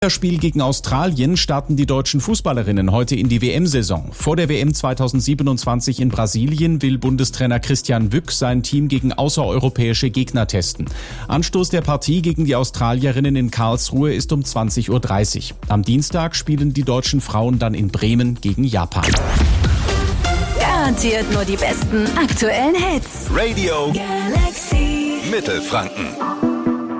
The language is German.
Das Spiel gegen Australien starten die deutschen Fußballerinnen heute in die WM-Saison. Vor der WM 2027 in Brasilien will Bundestrainer Christian Wück sein Team gegen außereuropäische Gegner testen. Anstoß der Partie gegen die Australierinnen in Karlsruhe ist um 20:30 Uhr. Am Dienstag spielen die deutschen Frauen dann in Bremen gegen Japan. Garantiert nur die besten aktuellen Hits. Radio Galaxy Mittelfranken.